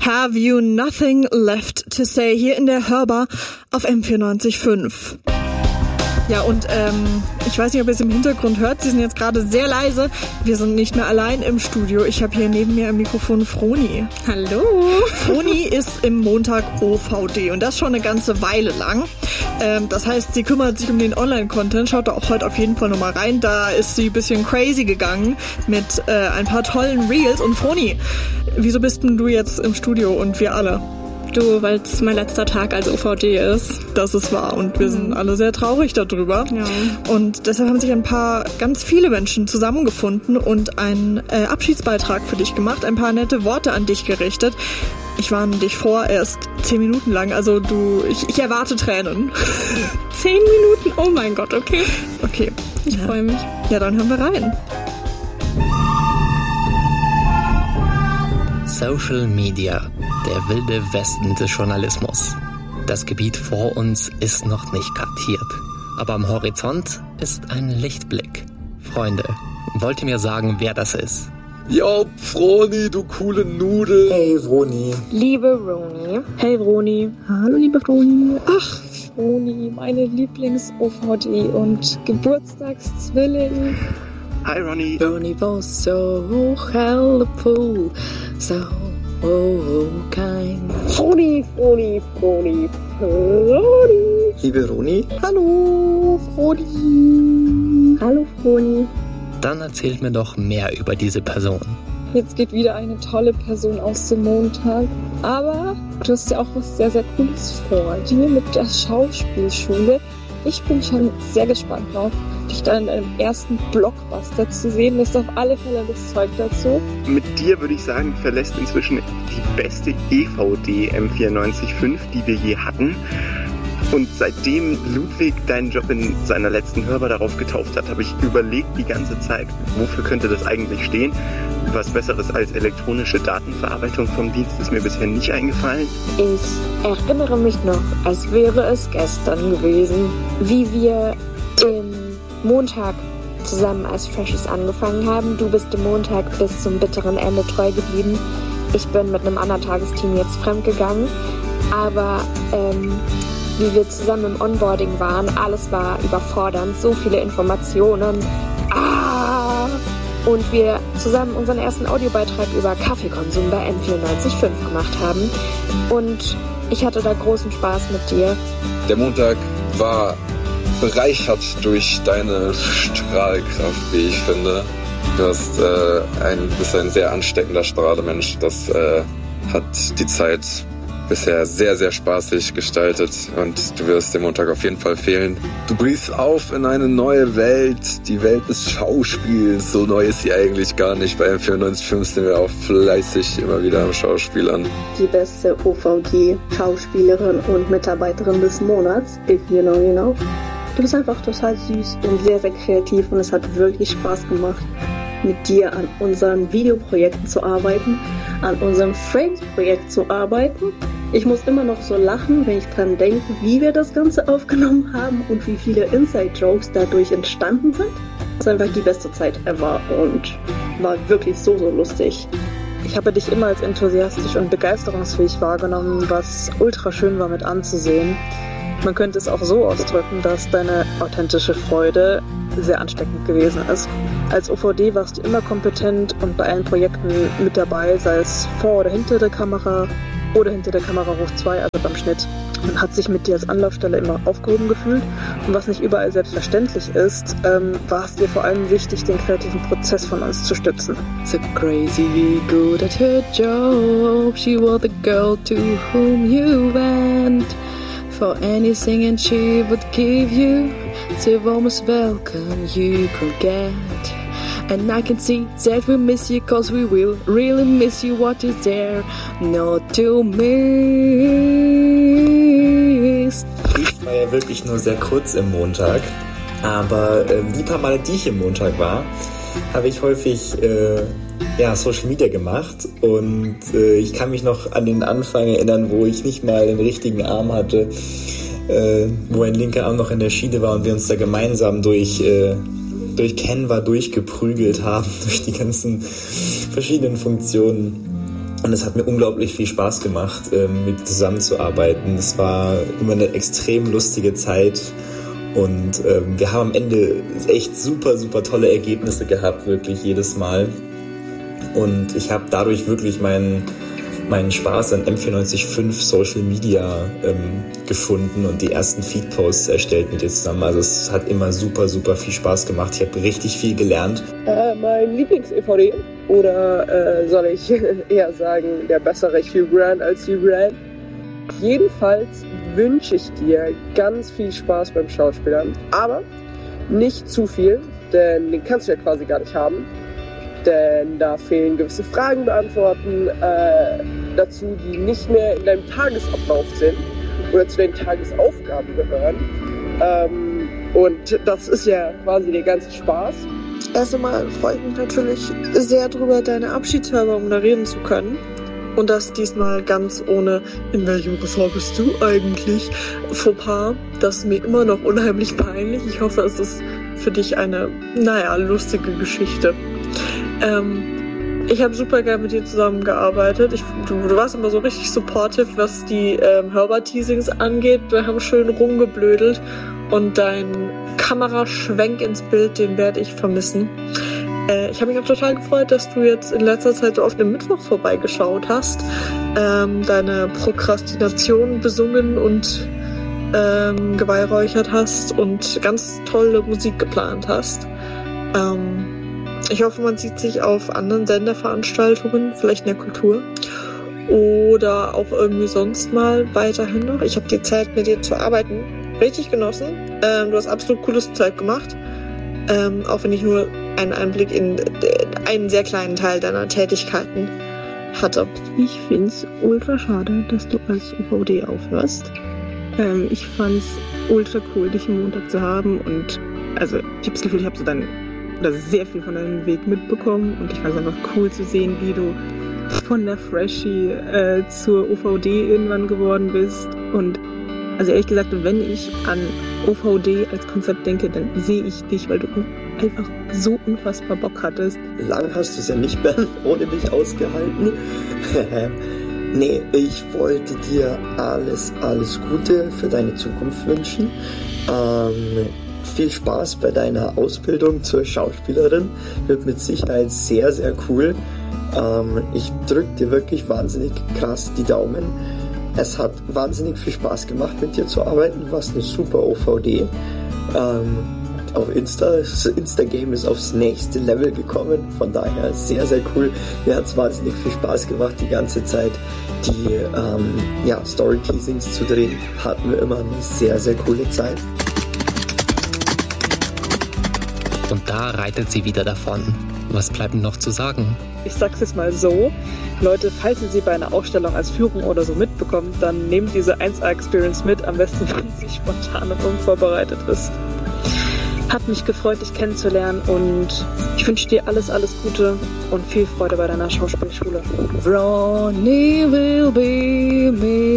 Have You Nothing Left to Say hier in der Hörbar auf M94.5. Ja, und ich weiß nicht, ob ihr es im Hintergrund hört. Sie sind jetzt gerade sehr leise. Wir sind nicht mehr allein im Studio. Ich habe hier neben mir am Mikrofon Froni. Hallo. Froni ist im Montag OVD und das schon eine ganze Weile lang. Das heißt, sie kümmert sich um den Online-Content. Schaut da auch heute auf jeden Fall nochmal rein. Da ist sie ein bisschen crazy gegangen mit ein paar tollen Reels. Und Froni, wieso bist denn du jetzt im Studio und wir alle? Du, weil es mein letzter Tag als OVD ist. Das ist wahr und wir sind alle sehr traurig darüber. Ja. Und deshalb haben sich ganz viele Menschen zusammengefunden und einen Abschiedsbeitrag für dich gemacht, ein paar nette Worte an dich gerichtet. Ich warne dich vor, er ist 10 Minuten lang, also ich erwarte Tränen. 10 Minuten? Oh mein Gott, okay. Okay. Ich freue mich. Ja, dann hören wir rein. Social Media, der wilde Westen des Journalismus. Das Gebiet vor uns ist noch nicht kartiert, aber am Horizont ist ein Lichtblick. Freunde, wollt ihr mir sagen, wer das ist? Yo, Froni, du coole Nudel. Hey, Froni. Liebe Roni. Hey, Froni. Hallo, liebe Froni. Ach, Froni, meine Lieblings-OVD und Geburtstagszwilling. Hi, Ronny. Froni was so helpful, so kind. Froni. Liebe Roni. Hallo, Froni. Hallo, Froni. Dann erzählt mir doch mehr über diese Person. Jetzt geht wieder eine tolle Person aus dem Montag. Aber du hast ja auch was sehr, sehr Cooles vor. Die mit der Schauspielschule. Ich bin schon sehr gespannt drauf, dich dann in deinem ersten Blockbuster zu sehen. Du hast auf alle Fälle das Zeug dazu. Mit dir würde ich sagen, verlässt inzwischen die beste EVD M94.5, die wir je hatten. Und seitdem Ludwig deinen Job in seiner letzten Hörbar darauf getauft hat, habe ich überlegt die ganze Zeit, wofür könnte das eigentlich stehen? Was Besseres als elektronische Datenverarbeitung vom Dienst ist mir bisher nicht eingefallen. Ich erinnere mich noch, als wäre es gestern gewesen, wie wir im Montag zusammen als Freshies angefangen haben. Du bist im Montag bis zum bitteren Ende treu geblieben. Ich bin mit einem anderen Tagesteam jetzt fremdgegangen. Aber wie wir zusammen im Onboarding waren, alles war überfordernd, so viele Informationen. Und wir zusammen unseren ersten Audiobeitrag über Kaffeekonsum bei M94.5 gemacht haben. Und ich hatte da großen Spaß mit dir. Der Montag war bereichert durch deine Strahlkraft, wie ich finde. Du bist ein sehr ansteckender Strahlemensch. Das hat die Zeit bisher sehr, sehr spaßig gestaltet und du wirst dem Montag auf jeden Fall fehlen. Du brichst auf in eine neue Welt, die Welt des Schauspiels. So neu ist sie eigentlich gar nicht. Bei M94.5 sind wir auch fleißig immer wieder am Schauspielern. Die beste OVG-Schauspielerin und Mitarbeiterin des Monats, if you know. Du bist einfach total süß und sehr, sehr kreativ und es hat wirklich Spaß gemacht, mit dir an unseren Videoprojekten zu arbeiten, an unserem Frames-Projekt zu arbeiten. Ich muss immer noch so lachen, wenn ich dran denke, wie wir das Ganze aufgenommen haben und wie viele Inside-Jokes dadurch entstanden sind. Das ist einfach die beste Zeit ever und war wirklich so, so lustig. Ich habe dich immer als enthusiastisch und begeisterungsfähig wahrgenommen, was ultra schön war mit anzusehen. Man könnte es auch so ausdrücken, dass deine authentische Freude sehr ansteckend gewesen ist. Als OVD warst du immer kompetent und bei allen Projekten mit dabei, sei es vor oder hinter der Kamera oder hinter der Kamera hoch 2, also beim Schnitt. Man hat sich mit dir als Anlaufstelle immer aufgehoben gefühlt. Und was nicht überall selbstverständlich ist, war es dir vor allem wichtig, den kreativen Prozess von uns zu stützen. So crazy good at her job, she was the girl to whom you went for anything and she would give you the warmest welcome you could get. And I can see that we miss you, cause we will really miss you. What is there not to miss? Ich war ja wirklich nur sehr kurz im Montag, aber die paar Male, die ich im Montag war, habe ich häufig Social Media gemacht und ich kann mich noch an den Anfang erinnern, wo ich nicht mal den richtigen Arm hatte, wo ein linker Arm noch in der Schiene war und wir uns da gemeinsam durch Canva durchgeprügelt haben, durch die ganzen verschiedenen Funktionen. Und es hat mir unglaublich viel Spaß gemacht, mit dir zusammenzuarbeiten. Es war immer eine extrem lustige Zeit. Und wir haben am Ende echt super, super tolle Ergebnisse gehabt, wirklich jedes Mal. Und ich habe dadurch wirklich meinen Spaß an M94.5 Social Media gefunden und die ersten Feed-Posts erstellt mit dir zusammen. Also es hat immer super, super viel Spaß gemacht. Ich habe richtig viel gelernt. Mein Lieblings-EVD, oder soll ich eher sagen, der bessere Hugh Grant als Hugh Grant? Jedenfalls wünsche ich dir ganz viel Spaß beim Schauspielern, aber nicht zu viel, denn den kannst du ja quasi gar nicht haben. Denn da fehlen gewisse Fragen beantworten dazu, die nicht mehr in deinem Tagesablauf sind oder zu den Tagesaufgaben gehören. Und das ist ja quasi der ganze Spaß. Erst einmal freue ich mich natürlich sehr drüber, deine Abschiedsfeier moderieren zu können. Und das diesmal ganz ohne, in welchem Ressort bist du eigentlich, Fauxpas. Das ist mir immer noch unheimlich peinlich. Ich hoffe, es ist für dich eine, lustige Geschichte. Ich habe super gerne mit dir zusammengearbeitet. Du warst immer so richtig supportive, was die Hörbar-Teasings angeht. Wir haben schön rumgeblödelt und dein Kameraschwenk ins Bild, den werde ich vermissen. Ich habe mich auch total gefreut, dass du jetzt in letzter Zeit so auf dem Mittwoch vorbeigeschaut hast, deine Prokrastination besungen und geweihräuchert hast und ganz tolle Musik geplant hast. Ich hoffe, man sieht sich auf anderen Senderveranstaltungen, vielleicht in der Kultur oder auch irgendwie sonst mal weiterhin noch. Ich habe die Zeit, mit dir zu arbeiten, richtig genossen. Du hast absolut cooles Zeug gemacht, auch wenn ich nur einen Einblick in einen sehr kleinen Teil deiner Tätigkeiten hatte. Ich finde es ultra schade, dass du als UVD aufhörst. Ich fand es ultra cool, dich am Montag zu haben und also ich habe das Gefühl, ich habe so sehr viel von deinem Weg mitbekommen und ich fand es einfach cool zu sehen, wie du von der Freshie zur OVD irgendwann geworden bist. Und also ehrlich gesagt, wenn ich an OVD als Konzept denke, dann sehe ich dich, weil du einfach so unfassbar Bock hattest. Lang hast du es ja nicht mehr ohne mich ausgehalten. Nee, ich wollte dir alles Gute für deine Zukunft wünschen. Viel Spaß bei deiner Ausbildung zur Schauspielerin. Wird mit Sicherheit sehr, sehr cool. Ich drücke dir wirklich wahnsinnig krass die Daumen. Es hat wahnsinnig viel Spaß gemacht, mit dir zu arbeiten. Du warst eine super OVD. Auf das Insta-Game ist aufs nächste Level gekommen. Von daher sehr, sehr cool. Mir hat es wahnsinnig viel Spaß gemacht, die ganze Zeit die Story-Teasings zu drehen. Hatten wir immer eine sehr, sehr coole Zeit. Und da reitet sie wieder davon. Was bleibt noch zu sagen? Ich sag's jetzt mal so, Leute, falls ihr sie bei einer Ausstellung als Führung oder so mitbekommt, dann nehmt diese 1A-Experience mit, am besten, wenn sie spontan und unvorbereitet ist. Hat mich gefreut, dich kennenzulernen und ich wünsche dir alles Gute und viel Freude bei deiner Schauspielschule. Ronny will be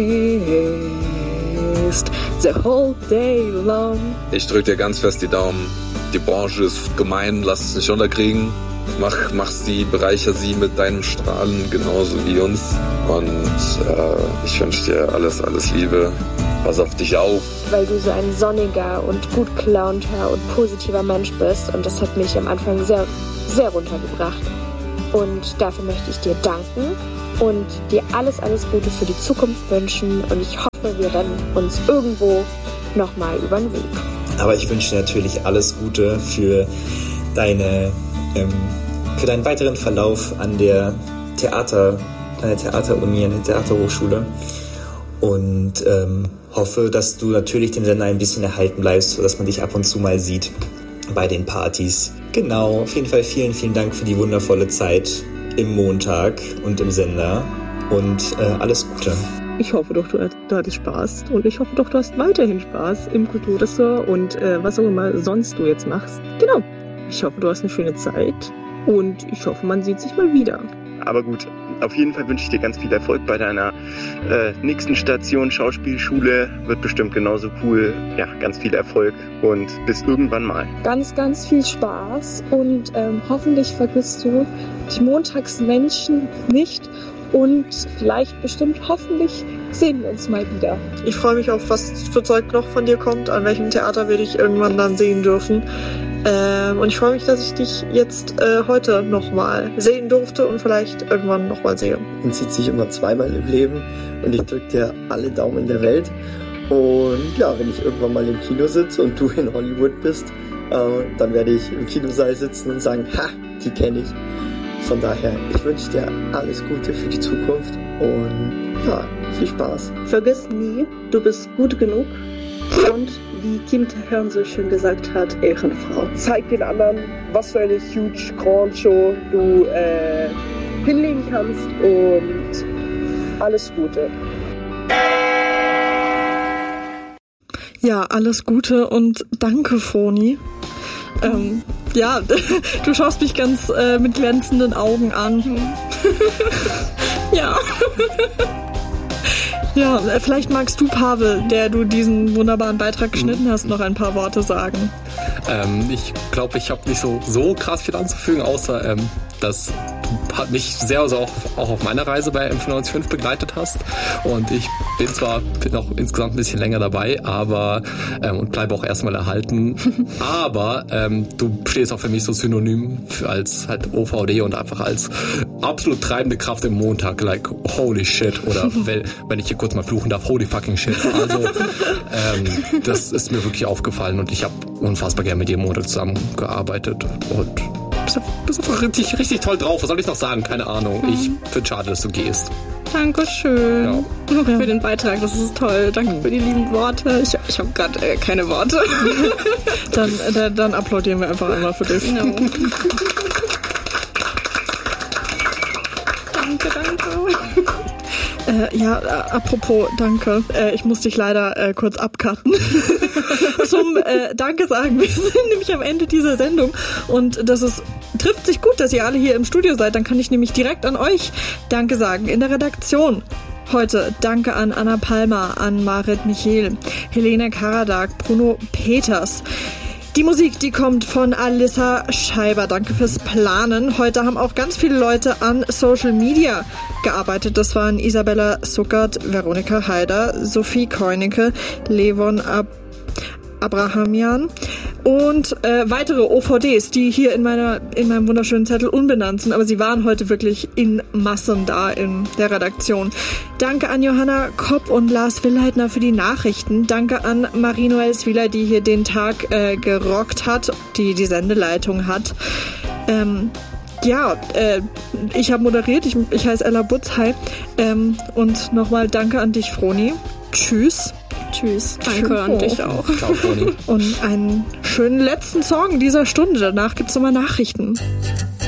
missed the whole day long. Ich drück dir ganz fest die Daumen. Die Branche ist gemein, lass es nicht unterkriegen. Mach sie, bereicher sie mit deinen Strahlen genauso wie uns. Und ich wünsche dir alles Liebe. Pass auf dich auf. Weil du so ein sonniger und gut gelaunter und positiver Mensch bist. Und das hat mich am Anfang sehr, sehr runtergebracht. Und dafür möchte ich dir danken und dir alles Gute für die Zukunft wünschen. Und ich hoffe, wir rennen uns irgendwo nochmal über den Weg. Aber ich wünsche dir natürlich alles Gute für deinen weiteren Verlauf an der Theateruni, an der Theaterhochschule. Und hoffe, dass du natürlich dem Sender ein bisschen erhalten bleibst, sodass man dich ab und zu mal sieht bei den Partys. Genau, auf jeden Fall vielen, vielen Dank für die wundervolle Zeit im Montag und im Sender und alles Gute. Ich hoffe doch, du hattest Spaß und ich hoffe doch, du hast weiterhin Spaß im Kulturressort und was auch immer sonst du jetzt machst. Genau, ich hoffe, du hast eine schöne Zeit und ich hoffe, man sieht sich mal wieder. Aber gut, auf jeden Fall wünsche ich dir ganz viel Erfolg bei deiner nächsten Station Schauspielschule. Wird bestimmt genauso cool. Ja, ganz viel Erfolg und bis irgendwann mal. Ganz, ganz viel Spaß und hoffentlich vergisst du die Montagsmenschen nicht und vielleicht, bestimmt, hoffentlich sehen wir uns mal wieder. Ich freue mich auf, was für Zeug noch von dir kommt, an welchem Theater wir dich irgendwann dann sehen dürfen. Und ich freue mich, dass ich dich jetzt heute nochmal sehen durfte und vielleicht irgendwann nochmal sehe. Man sieht sich immer zweimal im Leben und ich drücke dir alle Daumen der Welt. Und ja, wenn ich irgendwann mal im Kino sitze und du in Hollywood bist, dann werde ich im Kinosaal sitzen und sagen, ha, die kenne ich. Von daher, ich wünsche dir alles Gute für die Zukunft und ja, viel Spaß. Vergiss nie, du bist gut genug und wie Kim Tae-hyun so schön gesagt hat, Ehrenfrau. Zeig den anderen, was für eine huge Grand Show du hinlegen kannst und alles Gute. Ja, alles Gute und danke, Froni. Ja, du schaust mich ganz mit glänzenden Augen an. Ja. Ja, vielleicht magst du, Pavel, der du diesen wunderbaren Beitrag geschnitten hast, noch ein paar Worte sagen. Ich glaube, ich habe nicht so krass viel anzufügen, außer dass du mich sehr auch auf meiner Reise bei M945 begleitet hast. Und ich bin zwar noch insgesamt ein bisschen länger dabei, aber und bleibe auch erstmal erhalten. Aber du stehst auch für mich so synonym als halt OVD und einfach als absolut treibende Kraft im Montag. Like, holy shit. Oder wenn ich hier kurz mal fluchen darf, holy fucking shit. Also das ist mir wirklich aufgefallen und ich habe unfassbar gerne mit dir im Montag zusammengearbeitet und bist einfach richtig toll drauf. Was soll ich noch sagen? Keine Ahnung. Ich finde schade, dass du gehst. Dankeschön. Ja. Für den Beitrag, das ist toll. Danke für die lieben Worte. Ich habe gerade keine Worte. Dann applaudieren wir einfach einmal für dich. No. Danke. Ja, apropos Danke. Ich muss dich leider kurz abcutten. Zum Danke sagen. Wir sind nämlich am Ende dieser Sendung und trifft sich gut, dass ihr alle hier im Studio seid. Dann kann ich nämlich direkt an euch Danke sagen. In der Redaktion heute Danke an Anna Palmer, an Marit Michel, Helene Karadak, Bruno Peters. Die Musik, die kommt von Alissa Scheiber. Danke fürs Planen. Heute haben auch ganz viele Leute an Social Media gearbeitet. Das waren Isabella Suckert, Veronika Haider, Sophie Keunicke, Levon Abrahamian und weitere OVDs, die hier in meinem wunderschönen Zettel unbenannt sind, aber sie waren heute wirklich in Massen da in der Redaktion. Danke an Johanna Kopp und Lars Willleitner für die Nachrichten. Danke an Marie-Noël Swieler, die hier den Tag gerockt hat, die Sendeleitung hat. Ich habe moderiert, ich heiße Ella Butz, hi. Und nochmal danke an dich, Froni. Tschüss. Danke an dich auch. Ciao, Froni. Und einen schönen letzten Song dieser Stunde. Danach gibt's nochmal Nachrichten.